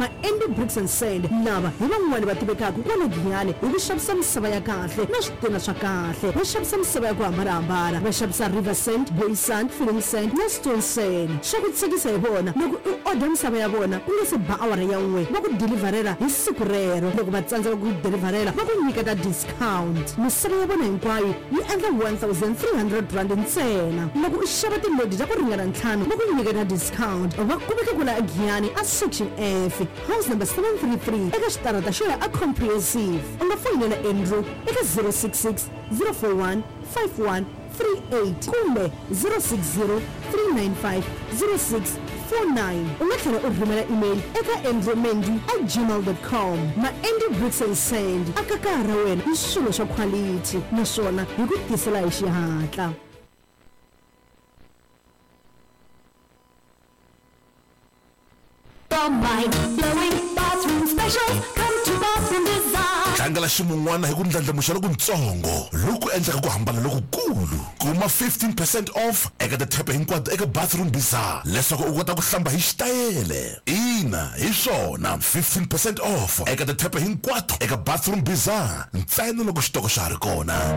ma-Andy Bricks and Sand lava hi van'wani va tivekaka kwale Giyani hi ku xavisa misava ya kahle na switena swa kahle va xavisa misava ya ku hambanahambana va xavisa river sand, boy sand, filling sand na stone sand. Xa ku tsekisa hi vona loko u order misava ya vona ku nga se ba awara ya n'we va ku deliverela hi siku rero. Loko va tsandzeka ku deliverela va ku nyiketa discount. Misava ya vona hinkwayo yi endla 1,300 rand ntsena. Loko u xava tilodi ta ku ringana 5 va ku nyiketa discount. Va kumeka kula Giyani a section F house number 733 eka xitarata xo ya a comprehensive. U nga fonela Andrew eka 066 041 5138 kumbe 060 395 0649. U nga tlhela u rhumela email eka andrewmendy@gmail.com. ma-Andy Bricks and Sand akakara ra wena hi swilo swa quality naswona hi ku tisela hi xihatla. The mind-blowing bathroom specials come to Bathroom Design. tlangela ximun'wana hi ku ndlandlamuxa lokuntsongo loku endlaka ku hambana lokukulu. Kuma 15% off eka tithepha hinkwato eka Bathroom Design leswaku u kota ku hlamba hi xitayele. Ina hi swona 15% off eka tithepha hinkwato eka Bathroom Design ntsena loko xitoko xa ha ri kona.